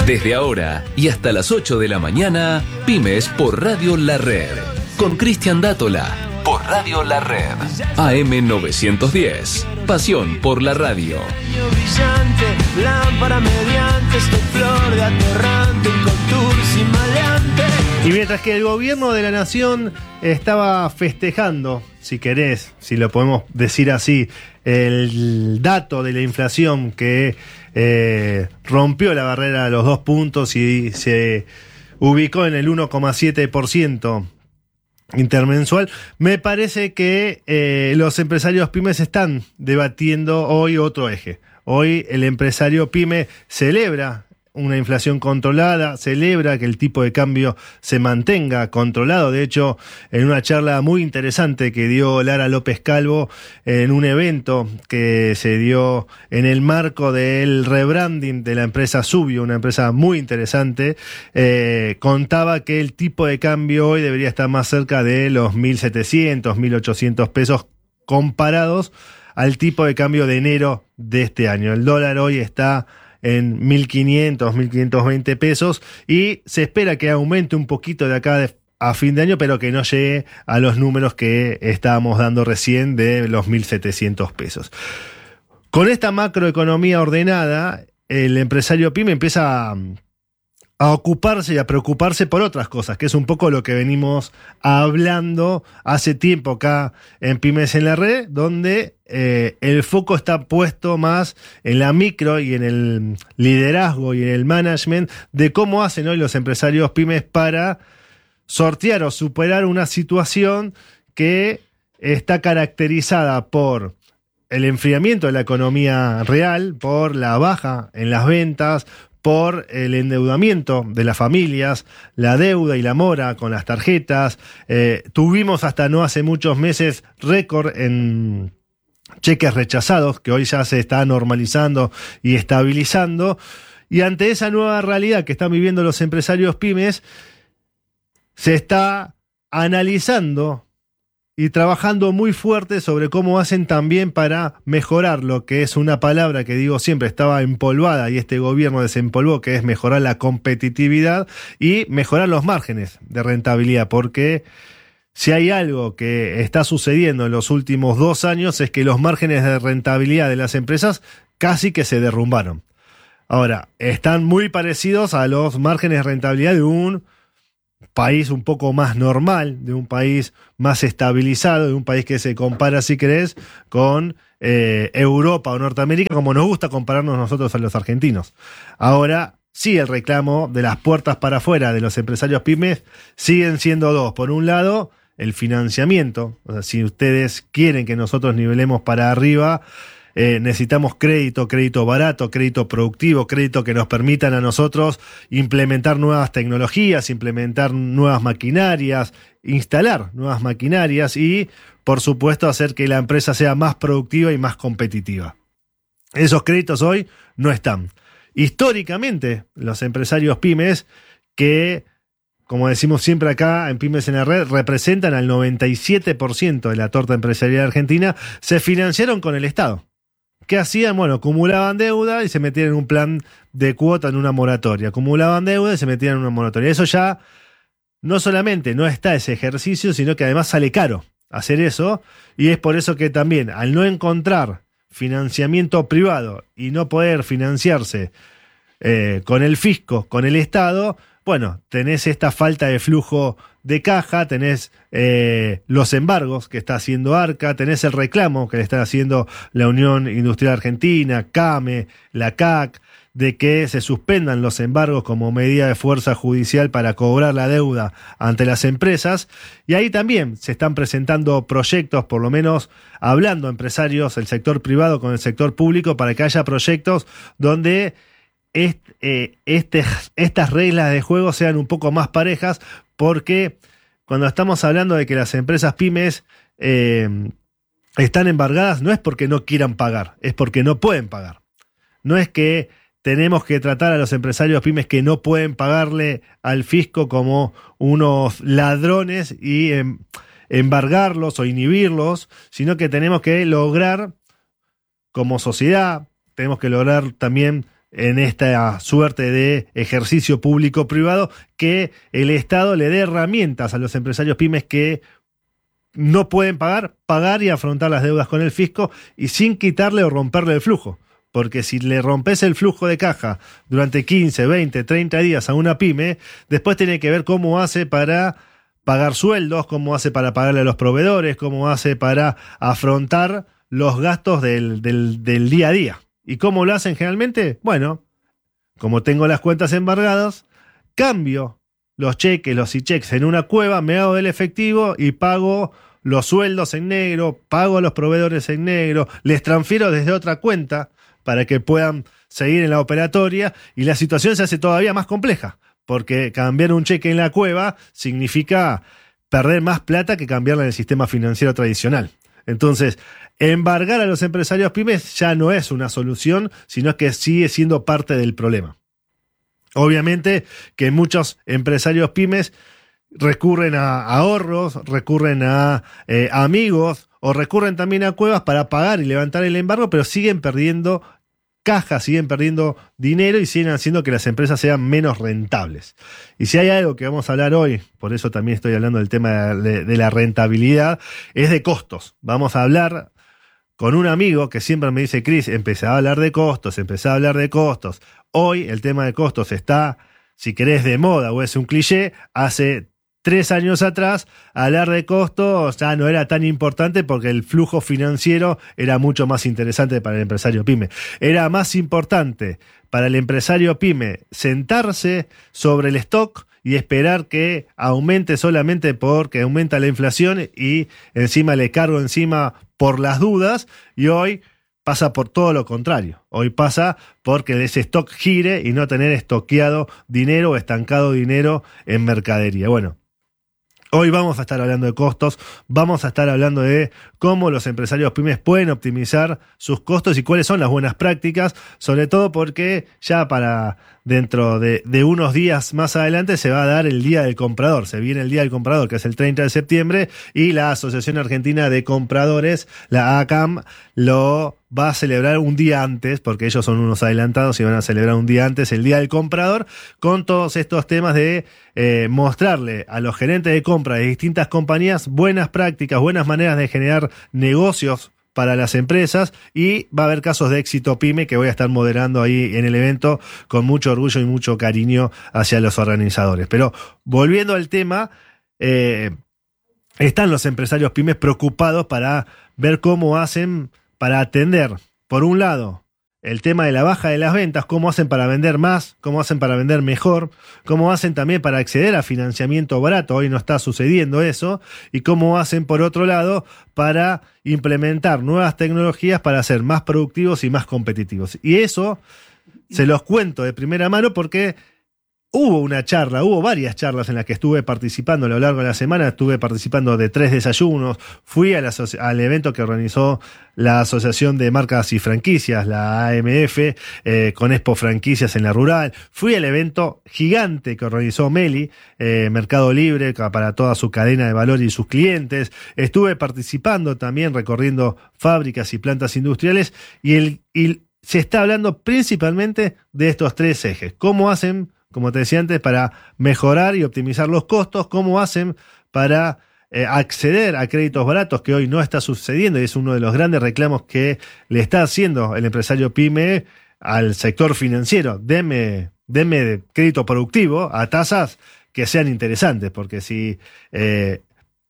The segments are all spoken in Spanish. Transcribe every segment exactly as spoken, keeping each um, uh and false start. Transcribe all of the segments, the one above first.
Desde ahora y hasta las ocho de la mañana, Pymes por Radio La Red. Con Cristian Dátola. Por Radio La Red. A M novecientos diez. Pasión por la radio. Y mientras que el gobierno de la nación estaba festejando, si querés, si lo podemos decir así, el dato de la inflación que eh, rompió la barrera de los dos puntos y se ubicó en el uno coma siete por ciento intermensual, me parece que eh, los empresarios pymes están debatiendo hoy otro eje. Hoy el empresario pyme celebra una inflación controlada, celebra que el tipo de cambio se mantenga controlado. De hecho, en una charla muy interesante que dio Lara López Calvo en un evento que se dio en el marco del rebranding de la empresa Subio, una empresa muy interesante, eh, contaba que el tipo de cambio hoy debería estar más cerca de los mil setecientos, mil ochocientos pesos comparados al tipo de cambio de enero de este año. El dólar hoy está en mil quinientos, mil quinientos veinte pesos y se espera que aumente un poquito de acá de, a fin de año, pero que no llegue a los números que estábamos dando recién de los mil setecientos pesos. Con esta macroeconomía ordenada, el empresario pyme empieza a, a ocuparse y a preocuparse por otras cosas, que es un poco lo que venimos hablando hace tiempo acá en Pymes en la Red, donde eh, el foco está puesto más en la micro y en el liderazgo y en el management de cómo hacen hoy los empresarios pymes para sortear o superar una situación que está caracterizada por el enfriamiento de la economía real, por la baja en las ventas, por el endeudamiento de las familias, la deuda y la mora con las tarjetas. Eh, tuvimos hasta no hace muchos meses récord en cheques rechazados, que hoy ya se está normalizando y estabilizando. Y ante esa nueva realidad que están viviendo los empresarios pymes, se está analizando y trabajando muy fuerte sobre cómo hacen también para mejorar lo que es una palabra que digo siempre estaba empolvada y este gobierno desempolvó, que es mejorar la competitividad y mejorar los márgenes de rentabilidad, porque si hay algo que está sucediendo en los últimos dos años es que los márgenes de rentabilidad de las empresas casi que se derrumbaron. Ahora, están muy parecidos a los márgenes de rentabilidad de un país un poco más normal, de un país más estabilizado, de un país que se compara, si querés, con eh, Europa o Norteamérica, como nos gusta compararnos nosotros a los argentinos. Ahora, sí, el reclamo de las puertas para afuera de los empresarios pymes siguen siendo dos. Por un lado, el financiamiento. O sea, si ustedes quieren que nosotros nivelemos para arriba, Eh, necesitamos crédito, crédito barato, crédito productivo, crédito que nos permitan a nosotros implementar nuevas tecnologías, implementar nuevas maquinarias, instalar nuevas maquinarias y, por supuesto, hacer que la empresa sea más productiva y más competitiva. Esos créditos hoy no están. Históricamente, los empresarios pymes que, como decimos siempre acá en Pymes en la Red, representan al noventa y siete por ciento de la torta empresarial argentina, se financiaron con el Estado. ¿Qué hacían? Bueno, acumulaban deuda y se metían en un plan de cuota, en una moratoria. Acumulaban deuda y se metían en una moratoria. Eso ya no solamente no está ese ejercicio, sino que además sale caro hacer eso. Y es por eso que también, al no encontrar financiamiento privado y no poder financiarse eh, con el fisco, con el Estado, bueno, tenés esta falta de flujo de caja, tenés eh, los embargos que está haciendo ARCA, tenés el reclamo que le está haciendo la Unión Industrial Argentina, CAME, la C A C, de que se suspendan los embargos como medida de fuerza judicial para cobrar la deuda ante las empresas. Y ahí también se están presentando proyectos, por lo menos hablando empresarios, el sector privado con el sector público, para que haya proyectos donde Est, eh, este, estas reglas de juego sean un poco más parejas, porque cuando estamos hablando de que las empresas pymes eh, están embargadas, no es porque no quieran pagar, es porque no pueden pagar. No es que tenemos que tratar a los empresarios pymes que no pueden pagarle al fisco como unos ladrones y em, embargarlos o inhibirlos, sino que tenemos que lograr como sociedad, tenemos que lograr también en esta suerte de ejercicio público-privado, que el Estado le dé herramientas a los empresarios pymes que no pueden pagar, pagar y afrontar las deudas con el fisco y sin quitarle o romperle el flujo. Porque si le rompes el flujo de caja durante quince, veinte, treinta días a una pyme, después tiene que ver cómo hace para pagar sueldos, cómo hace para pagarle a los proveedores, cómo hace para afrontar los gastos del, del, del día a día. ¿Y cómo lo hacen generalmente? Bueno, como tengo las cuentas embargadas, cambio los cheques, los e-cheques en una cueva, me hago del efectivo y pago los sueldos en negro, pago a los proveedores en negro, les transfiero desde otra cuenta para que puedan seguir en la operatoria, y la situación se hace todavía más compleja, porque cambiar un cheque en la cueva significa perder más plata que cambiarla en el sistema financiero tradicional. Entonces, embargar a los empresarios pymes ya no es una solución, sino que sigue siendo parte del problema. Obviamente que muchos empresarios pymes recurren a ahorros, recurren a eh, amigos o recurren también a cuevas para pagar y levantar el embargo, pero siguen perdiendo caja, siguen perdiendo dinero y siguen haciendo que las empresas sean menos rentables. Y si hay algo que vamos a hablar hoy, por eso también estoy hablando del tema de, de la rentabilidad, es de costos. Vamos a hablar con un amigo que siempre me dice: Cris, empecé a hablar de costos, empecé a hablar de costos. Hoy el tema de costos está, si querés, de moda o es un cliché. Hace tres años atrás, hablar de costos ya no era tan importante porque el flujo financiero era mucho más interesante para el empresario pyme. Era más importante para el empresario pyme sentarse sobre el stock y esperar que aumente solamente porque aumenta la inflación y encima le cargo encima por las dudas, y hoy pasa por todo lo contrario. Hoy pasa porque ese stock gire y no tener estoqueado dinero o estancado dinero en mercadería. Bueno, hoy vamos a estar hablando de costos, vamos a estar hablando de cómo los empresarios pymes pueden optimizar sus costos y cuáles son las buenas prácticas, sobre todo porque ya para dentro de, de unos días más adelante se va a dar el Día del Comprador. Se viene el Día del Comprador, que es el treinta de septiembre, y la Asociación Argentina de Compradores, la A C A M, lo va a celebrar un día antes, porque ellos son unos adelantados y van a celebrar un día antes el Día del Comprador, con todos estos temas de eh, mostrarle a los gerentes de compra de distintas compañías buenas prácticas, buenas maneras de generar negocios para las empresas, y va a haber casos de éxito pyme que voy a estar moderando ahí en el evento con mucho orgullo y mucho cariño hacia los organizadores. Pero volviendo al tema, eh, están los empresarios pymes preocupados para ver cómo hacen para atender, por un lado, el tema de la baja de las ventas, cómo hacen para vender más, cómo hacen para vender mejor, cómo hacen también para acceder a financiamiento barato, hoy no está sucediendo eso, y cómo hacen, por otro lado, para implementar nuevas tecnologías para ser más productivos y más competitivos. Y eso se los cuento de primera mano porque hubo una charla, hubo varias charlas en las que estuve participando a lo largo de la semana. Estuve participando de tres desayunos, fui a la, al evento que organizó la Asociación de Marcas y Franquicias, la A M F, eh, con Expo Franquicias en la Rural. Fui al evento gigante que organizó Meli, eh, Mercado Libre, para toda su cadena de valor y sus clientes. Estuve participando también, recorriendo fábricas y plantas industriales, y, el, y se está hablando principalmente de estos tres ejes. ¿Cómo hacen, como te decía antes, para mejorar y optimizar los costos? ¿Cómo hacen para eh, acceder a créditos baratos, que hoy no está sucediendo y es uno de los grandes reclamos que le está haciendo el empresario pyme al sector financiero? Deme, deme crédito productivo a tasas que sean interesantes, porque si eh,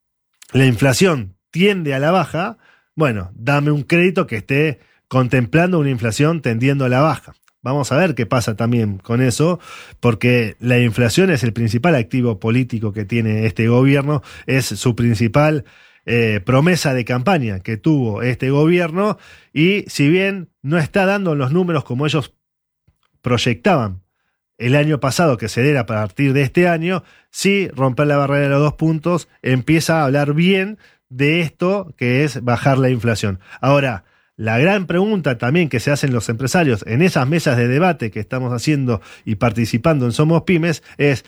la inflación tiende a la baja, bueno, dame un crédito que esté contemplando una inflación tendiendo a la baja. Vamos a ver qué pasa también con eso, porque la inflación es el principal activo político que tiene este gobierno, es su principal eh, promesa de campaña que tuvo este gobierno, y si bien no está dando los números como ellos proyectaban el año pasado que se diera a partir de este año, sí romper la barrera de los dos puntos, empieza a hablar bien de esto que es bajar la inflación. Ahora, la gran pregunta también que se hacen los empresarios en esas mesas de debate que estamos haciendo y participando en Somos Pymes es: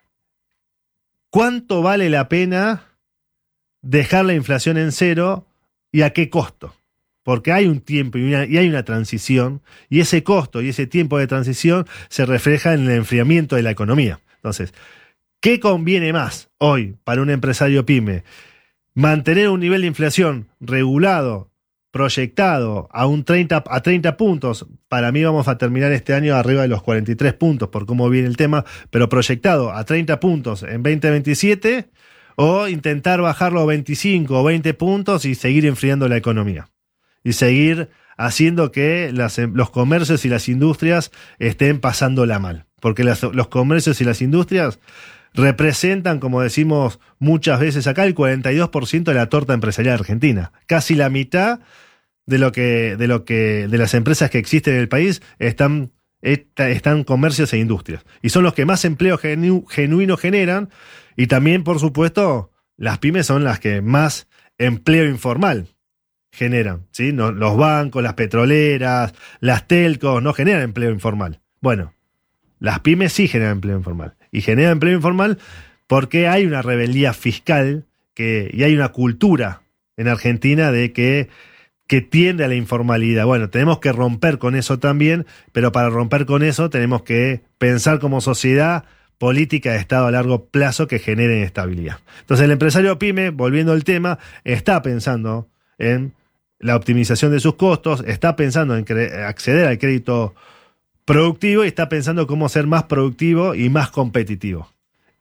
¿cuánto vale la pena dejar la inflación en cero y a qué costo? porque hay un tiempo y, una, y hay una transición, y ese costo y ese tiempo de transición se refleja en el enfriamiento de la economía. Entonces, ¿qué conviene más hoy para un empresario pyme? Mantener un nivel de inflación regulado, proyectado a un treinta, a treinta puntos. Para mí vamos a terminar este año arriba de los cuarenta y tres puntos por cómo viene el tema, pero proyectado a treinta puntos en veinte veintisiete, o intentar bajarlo a veinticinco o veinte puntos y seguir enfriando la economía. Y seguir haciendo que las, los comercios y las industrias estén pasándola mal. Porque las, los comercios y las industrias representan, como decimos muchas veces acá, el cuarenta y dos por ciento de la torta empresarial argentina. Casi la mitad de lo que, de lo que, de las empresas que existen en el país están, están comercios e industrias. Y son los que más empleo genu, genuino generan. Y también, por supuesto, las pymes son las que más empleo informal generan, ¿sí? No, los bancos, las petroleras, las telcos no generan empleo informal. Bueno, las pymes sí generan empleo informal. Y generan empleo informal porque hay una rebeldía fiscal que, y hay una cultura en Argentina de que, que tiende a la informalidad. Bueno, tenemos que romper con eso también, pero para romper con eso tenemos que pensar como sociedad política de Estado a largo plazo que generen estabilidad. Entonces el empresario pyme, volviendo al tema, está pensando en la optimización de sus costos, está pensando en cre- acceder al crédito productivo y está pensando cómo ser más productivo y más competitivo.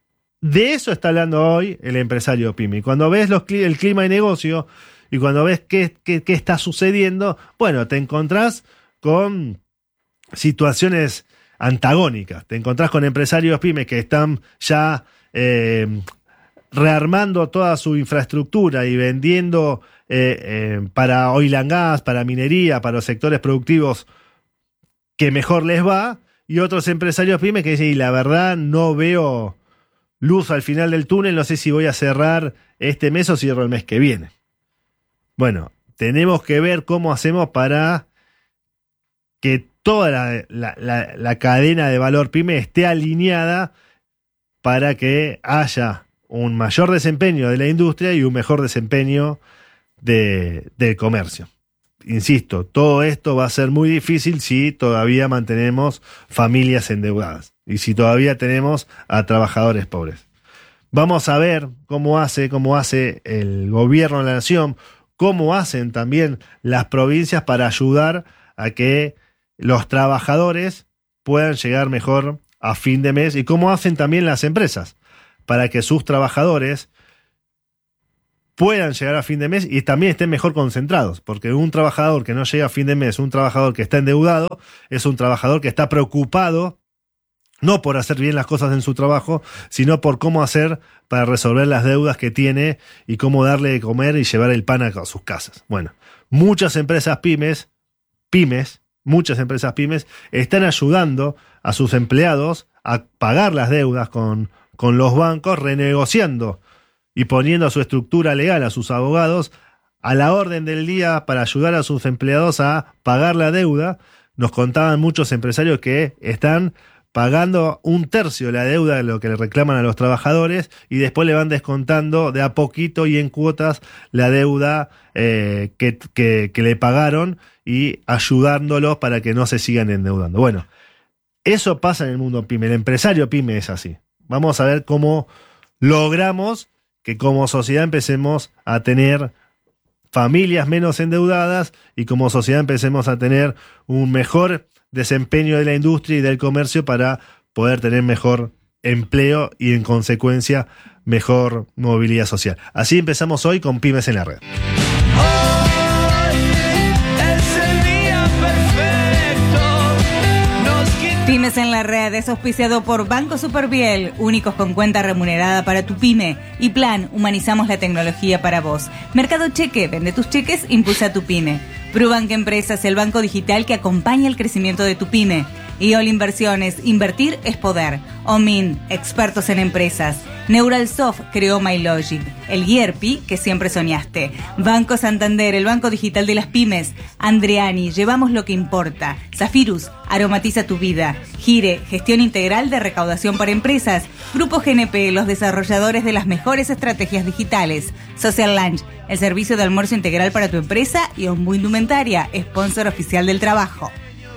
De eso está hablando hoy el empresario pyme. Y cuando ves los, el clima de negocio y cuando ves qué, qué, qué está sucediendo, bueno, te encontrás con situaciones antagónicas. Te encontrás con empresarios pymes que están ya eh, rearmando toda su infraestructura y vendiendo eh, eh, para oil and gas, para minería, para los sectores productivos que mejor les va, y otros empresarios pymes que dicen, y la verdad no veo luz al final del túnel, no sé si voy a cerrar este mes o cierro el mes que viene. Bueno, tenemos que ver cómo hacemos para que toda la, la, la, la cadena de valor pyme esté alineada para que haya un mayor desempeño de la industria y un mejor desempeño de, del comercio. Insisto, todo esto va a ser muy difícil si todavía mantenemos familias endeudadas y si todavía tenemos a trabajadores pobres. Vamos a ver cómo hace, cómo hace el gobierno de la nación, cómo hacen también las provincias para ayudar a que los trabajadores puedan llegar mejor a fin de mes y cómo hacen también las empresas para que sus trabajadores puedan llegar a fin de mes y también estén mejor concentrados, porque un trabajador que no llega a fin de mes, un trabajador que está endeudado, es un trabajador que está preocupado no por hacer bien las cosas en su trabajo, sino por cómo hacer para resolver las deudas que tiene y cómo darle de comer y llevar el pan a sus casas. Bueno, muchas empresas pymes, pymes, Muchas empresas pymes están ayudando a sus empleados a pagar las deudas con, con los bancos, renegociando y poniendo a su estructura legal, a sus abogados, a la orden del día para ayudar a sus empleados a pagar la deuda. Nos contaban muchos empresarios que están pagando un tercio de la deuda de lo que le reclaman a los trabajadores y después le van descontando de a poquito y en cuotas la deuda eh, que, que, que le pagaron y ayudándolos para que no se sigan endeudando. Bueno, eso pasa en el mundo pyme. El empresario pyme es así. Vamos a ver cómo logramos que como sociedad empecemos a tener familias menos endeudadas y como sociedad empecemos a tener un mejor desempeño de la industria y del comercio para poder tener mejor empleo y en consecuencia mejor movilidad social. Así empezamos hoy con Pymes en la Red. Pymes en la Red es auspiciado por Banco Superviel, únicos con cuenta remunerada para tu pyme. Y Plan, humanizamos la tecnología para vos. Mercado Cheque, vende tus cheques, impulsa tu pyme. Prubank Empresas, el banco digital que acompaña el crecimiento de tu pyme. I O L Inversiones, invertir es poder. Omin, expertos en empresas. Neuralsoft creó MyLogic, el E R P que siempre soñaste. Banco Santander, el banco digital de las pymes. Andreani, llevamos lo que importa. Zafirus, aromatiza tu vida. Gire, gestión integral de recaudación para empresas. Grupo G N P, los desarrolladores de las mejores estrategias digitales. Social Lunch, el servicio de almuerzo integral para tu empresa. Y Ombu Indumentaria, sponsor oficial del trabajo.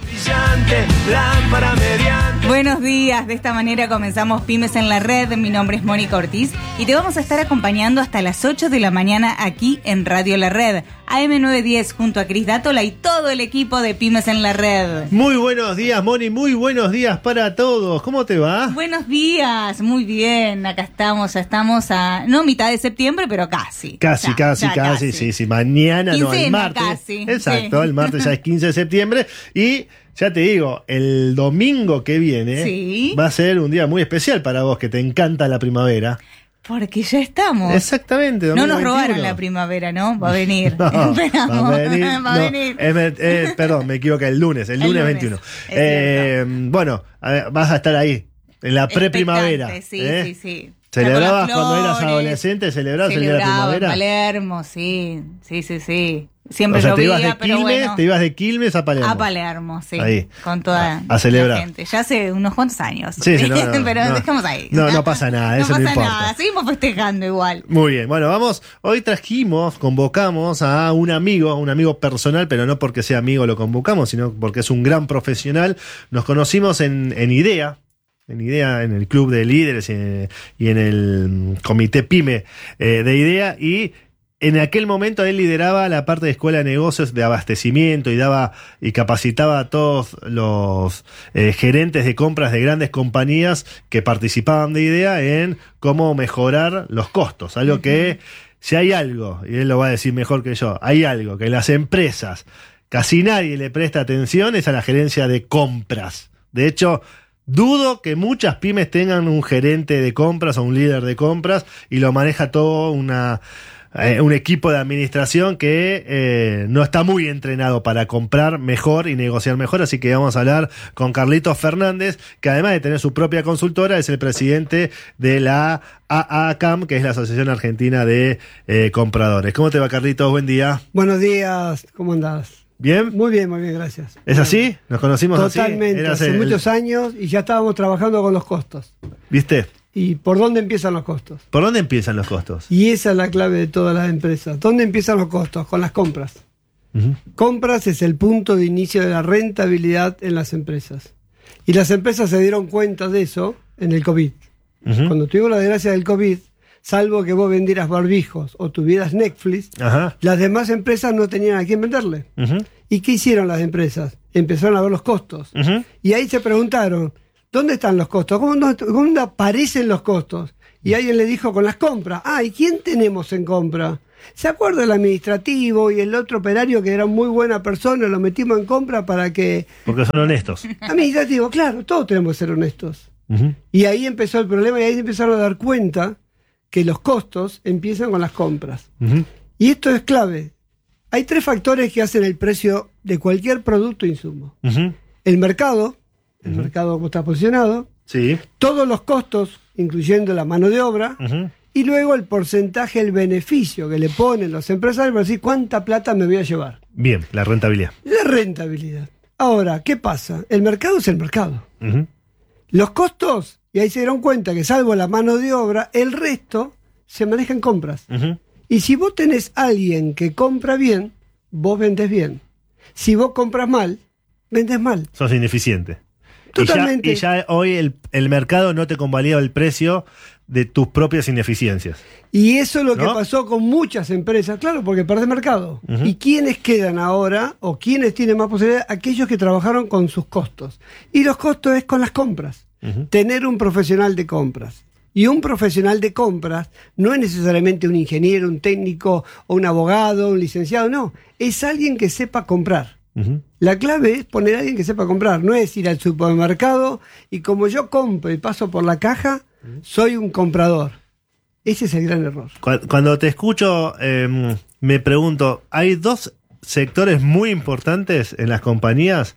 Buenos días, de esta manera comenzamos Pymes en la Red. Mi nombre es Mónica Ortiz y te vamos a estar acompañando hasta las ocho de la mañana aquí en Radio La Red, A M novecientos diez, junto a Cris Dátola y todo el equipo de Pymes en la Red. Muy buenos días, Moni, muy buenos días para todos. ¿Cómo te va? Buenos días, muy bien, acá estamos, ya estamos a, no mitad de septiembre, pero casi. Casi, ya, casi, ya, casi, casi, sí, sí, mañana Quincena, no, el martes. Casi, Exacto, sí. El martes ya es quince de septiembre y ya te digo, el domingo que viene sí. va a ser un día muy especial para vos, que te encanta la primavera. Porque ya estamos. Exactamente. No nos veintiuno. robaron la primavera, ¿no? Va a venir. No, va a venir. Va a no, venir. eh, eh, perdón, me equivoqué, el lunes, el, El lunes, lunes, veintiuno. es Eh, bueno, a ver, vas a estar ahí, en la preprimavera. Sí, ¿eh? sí, sí. ¿Celebrabas Ya con las cuando eras flores, adolescente? ¿Celebrabas el día de la celebraba primavera? en Palermo, sí. Sí, sí, sí. Siempre O sea, te llovía, ibas de pero Quilmes, bueno. te ibas de Quilmes a Palermo. A Palermo, sí. Ahí. Con toda A- a celebrar. la gente. Ya hace unos cuantos años. Sí, sí, no, no, pero no. dejemos ahí. No, no pasa nada, eso no pasa importa. nada. Seguimos festejando igual. Muy bien, bueno, vamos, hoy trajimos, convocamos a un amigo, un amigo personal, pero no porque sea amigo lo convocamos, sino porque es un gran profesional. Nos conocimos en, en IDEA, en IDEA, en el Club de Líderes y en, y en el Comité PYME eh, de IDEA, y en aquel momento él lideraba la parte de Escuela de Negocios de abastecimiento y daba y capacitaba a todos los eh, gerentes de compras de grandes compañías que participaban de IDEA en cómo mejorar los costos. Algo uh-huh. que, si hay algo, y él lo va a decir mejor que yo, hay algo que las empresas casi nadie le presta atención, es a la gerencia de compras. De hecho, dudo que muchas pymes tengan un gerente de compras o un líder de compras y lo maneja todo una... Eh, un equipo de administración que eh, no está muy entrenado para comprar mejor y negociar mejor, así que vamos a hablar con Carlitos Fernández, que además de tener su propia consultora, es el presidente de la A A C A M, que es la Asociación Argentina de eh, Compradores. ¿Cómo te va, Carlitos? Buen día. Buenos días, ¿cómo andás? ¿Bien? Muy bien, muy bien, gracias. ¿Es así? ¿Nos conocimos Totalmente, así? Totalmente, hace el, muchos años y ya estábamos trabajando con los costos. ¿Viste? ¿Y por dónde empiezan los costos? ¿Por dónde empiezan los costos? Y esa es la clave de todas las empresas. ¿Dónde empiezan los costos? Con las compras. Uh-huh. Compras es el punto de inicio de la rentabilidad en las empresas. Y las empresas se dieron cuenta de eso en el COVID. Uh-huh. Cuando tuvimos la desgracia del COVID, salvo que vos vendieras barbijos o tuvieras Netflix, uh-huh. las demás empresas no tenían a quién venderle. Uh-huh. ¿Y qué hicieron las empresas? Empezaron a ver los costos. Uh-huh. Y ahí se preguntaron, ¿dónde están los costos? ¿Cómo, no, ¿Cómo aparecen los costos? Y alguien le dijo con las compras. Ah, ¿y quién tenemos en compra? ¿Se acuerda el administrativo y el otro operario que era muy buena persona? Lo metimos en compra para que... Porque son honestos. Administrativo, claro, todos tenemos que ser honestos. Uh-huh. Y ahí empezó el problema y ahí empezaron a dar cuenta que los costos empiezan con las compras. Uh-huh. Y esto es clave. Hay tres factores que hacen el precio de cualquier producto e insumo. Uh-huh. El mercado, el uh-huh. mercado como está posicionado, sí. todos los costos, incluyendo la mano de obra, uh-huh. y luego el porcentaje, el beneficio que le ponen los empresarios para decir cuánta plata me voy a llevar. Bien, la rentabilidad. La rentabilidad. Ahora, ¿qué pasa? El mercado es el mercado. Uh-huh. Los costos, y ahí se dieron cuenta que salvo la mano de obra, el resto se maneja en compras. Uh-huh. Y si vos tenés alguien que compra bien, vos vendés bien. Si vos compras mal, vendés mal. Sos ineficiente. Totalmente. Y ya, y ya hoy el, el mercado no te convalida el precio de tus propias ineficiencias. Y eso es lo ¿no? que pasó con muchas empresas, claro, porque perdés mercado. Uh-huh. ¿Y quiénes quedan ahora, o quiénes tienen más posibilidades? Aquellos que trabajaron con sus costos. Y los costos es con las compras. Uh-huh. Tener un profesional de compras. Y un profesional de compras no es necesariamente un ingeniero, un técnico, o un abogado, un licenciado, no. Es alguien que sepa comprar. Uh-huh. La clave es poner a alguien que sepa comprar, no es ir al supermercado y como yo compro y paso por la caja, uh-huh. soy un comprador. Ese es el gran error. Cuando te escucho, eh, me pregunto, hay dos sectores muy importantes en las compañías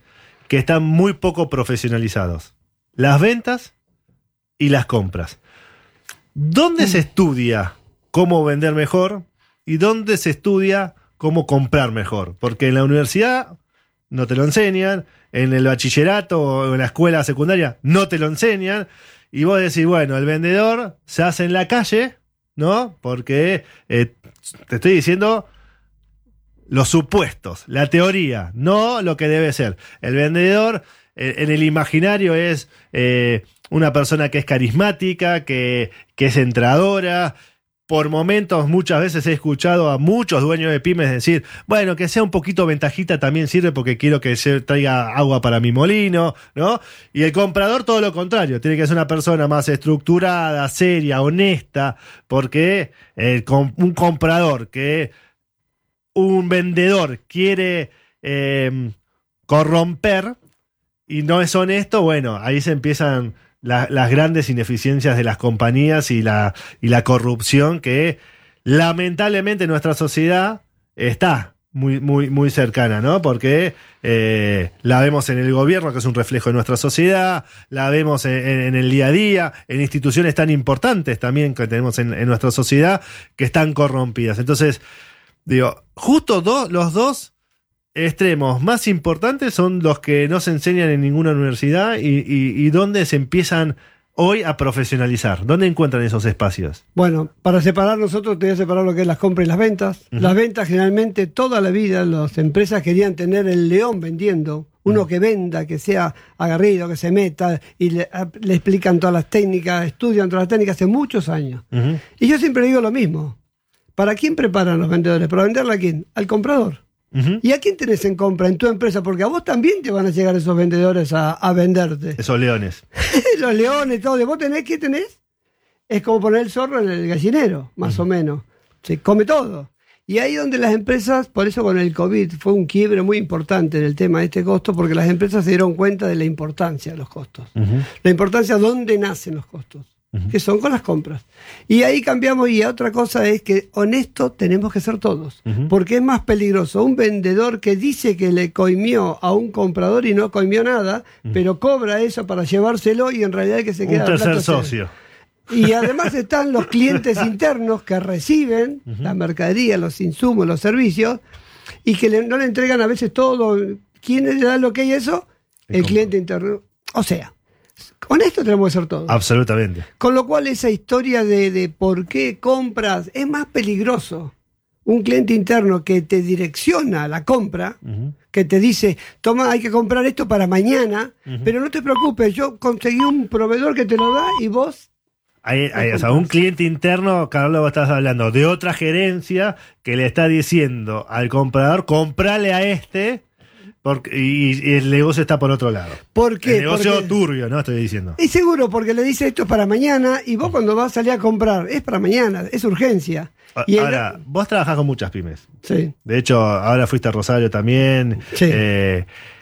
que están muy poco profesionalizados. Las ventas y las compras. ¿Dónde se estudia cómo vender mejor y dónde se estudia cómo comprar mejor? Porque en la universidad no te lo enseñan, en el bachillerato o en la escuela secundaria no te lo enseñan, y vos decís, bueno, el vendedor se hace en la calle, ¿no? Porque eh, te estoy diciendo los supuestos, la teoría, no lo que debe ser. El vendedor eh, en el imaginario es eh, una persona que es carismática, que, que es entradora. Por momentos, muchas veces he escuchado a muchos dueños de pymes decir, bueno, que sea un poquito ventajita también sirve porque quiero que se traiga agua para mi molino, ¿no? Y el comprador todo lo contrario, tiene que ser una persona más estructurada, seria, honesta, porque eh, un comprador que un vendedor quiere eh, corromper y no es honesto, bueno, ahí se empiezan La, las grandes ineficiencias de las compañías y la, y la corrupción que lamentablemente en nuestra sociedad está muy, muy, muy cercana, ¿no? Porque eh, la vemos en el gobierno, que es un reflejo de nuestra sociedad, la vemos en, en, en el día a día, en instituciones tan importantes también que tenemos en, en nuestra sociedad que están corrompidas. Entonces, digo, justo do, los dos extremos más importantes son los que no se enseñan en ninguna universidad y, y, y donde se empiezan hoy a profesionalizar. ¿Dónde encuentran esos espacios? Bueno, para separar nosotros te voy a separar lo que es las compras y las ventas. Uh-huh. Las ventas generalmente toda la vida las empresas querían tener el león vendiendo, uno uh-huh. que venda, que sea aguerrido, que se meta y le, le explican todas las técnicas, estudian todas las técnicas hace muchos años. Uh-huh. Y yo siempre digo lo mismo. ¿Para quién preparan los vendedores? ¿Para venderle a quién? Al comprador. Uh-huh. ¿Y a quién tenés en compra en tu empresa? Porque a vos también te van a llegar esos vendedores a, a venderte. Esos leones. Los leones, todo. ¿Vos tenés qué tenés? Es como poner el zorro en el gallinero, más uh-huh. o menos. Se come todo. Y ahí donde las empresas, por eso con el COVID fue un quiebre muy importante en el tema de este costo, porque las empresas se dieron cuenta de la importancia de los costos. Uh-huh. La importancia de dónde nacen los costos. Uh-huh. Que son con las compras. Y ahí cambiamos, y otra cosa es que honesto tenemos que ser todos, uh-huh. porque es más peligroso un vendedor que dice que le coimió a un comprador y no coimió nada, uh-huh. pero cobra eso para llevárselo y en realidad el que se queda un tercer socio. Y además están los clientes internos que reciben uh-huh. la mercadería, los insumos, los servicios, y que le, no le entregan a veces todo. ¿Quién le da lo que hay eso? El, el cliente interno. O sea, honesto tenemos que ser todos. Absolutamente. Con lo cual esa historia de, de por qué compras es más peligroso. Un cliente interno que te direcciona la compra, uh-huh. que te dice, toma, hay que comprar esto para mañana, uh-huh. pero no te preocupes, yo conseguí un proveedor que te lo da y vos... Hay, hay, o sea, un cliente interno, Carlos, vos estás hablando de otra gerencia que le está diciendo al comprador, comprale a este... Porque, y, y el negocio está por otro lado. ¿Por qué? El negocio porque, turbio, ¿no? Estoy diciendo. Y seguro, porque le dice esto es para mañana y vos cuando vas a salir a comprar, es para mañana, es urgencia. Y ahora, el... vos trabajás con muchas pymes. Sí. De hecho, ahora fuiste a Rosario también. Sí. Eh,